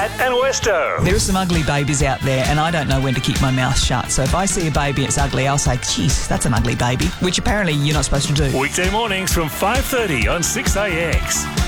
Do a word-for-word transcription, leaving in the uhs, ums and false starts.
Matt and Westo. There are some ugly babies out there, and I don't know when to keep my mouth shut. So if I see a baby and it's ugly, I'll say, geez, that's an ugly baby, which apparently you're not supposed to do. Weekday mornings from five thirty on six A X.